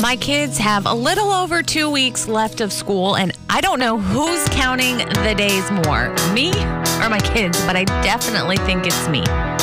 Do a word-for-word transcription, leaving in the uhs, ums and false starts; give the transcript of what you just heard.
My kids have a little over two weeks left of school, and I don't know who's counting the days more, me or my kids, but I definitely think it's me.